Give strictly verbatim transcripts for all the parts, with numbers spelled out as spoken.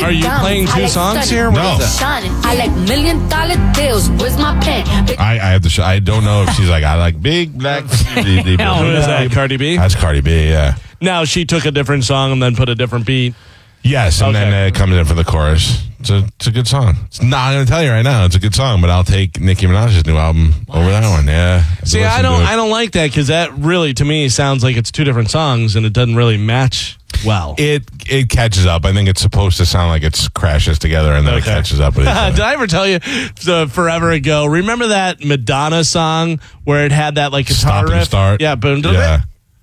are you playing two songs here? No. I like million dollar deals. Where's my pen? I, I have to show. I don't know if she's like, I like big black. Who is that, Cardi B? That's Cardi B, yeah. Now, she took a different song and then put a different beat. Yes, and Okay. then it comes in for the chorus. It's a, it's a good song. It's not, I'm going to tell you right now, it's a good song, but I'll take Nicki Minaj's new album over that one, yeah. See, I don't I don't like that because that really, to me, sounds like it's two different songs and it doesn't really match well. It it catches up. I think it's supposed to sound like it crashes together and then it Okay. catches up with each other. Did I ever tell you uh, forever ago? Remember that Madonna song where it had that like guitar Stop and riff? start. Yeah, boom. Yeah.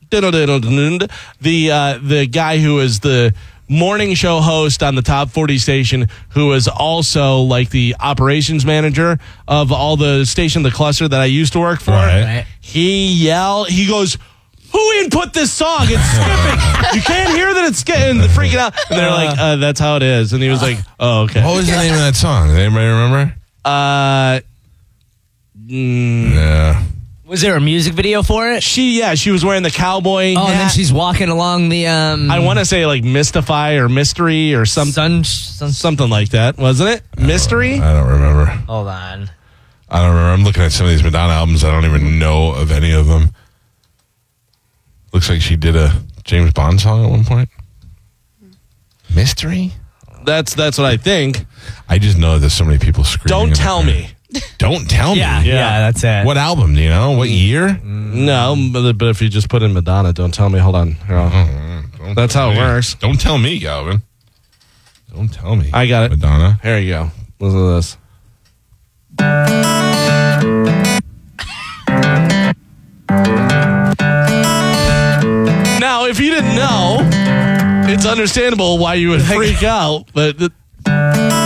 The uh, the guy who was the morning show host on the Top forty station, who was also like the operations manager of all the station, the cluster that I used to work for. Right. He yelled. He goes, "Who input this song? It's skipping. You can't hear that it's getting freaking out." And they're like, uh, "That's how it is." And he was like, "Oh, okay." What was the name of that song? Does anybody remember? Uh, mm, Yeah. Was there a music video for it? she yeah, she was wearing the cowboy Oh, and then hat. she's walking along the um. I want to say like Mystify or Mystery or some, sun, sun. something like that, wasn't it? Mystery? I don't remember. Hold on. I don't remember. I'm looking at some of these Madonna albums. I don't even know of any of them. Looks like she did a James Bond song at one point. Mystery? That's that's what I think. I just know there's so many people screaming. Don't in the tell car. me. Don't tell Yeah, me. yeah, that's it. What album? Do you know? What year? No, but, but if you just put in Madonna, don't tell me. Hold on. Here, I'll- Don't That's tell how it me. works. Don't tell me, Galvin. Don't tell me. I got it. Madonna. Here you go. Listen to this. Now, if you didn't know, it's understandable why you would freak out, but. The,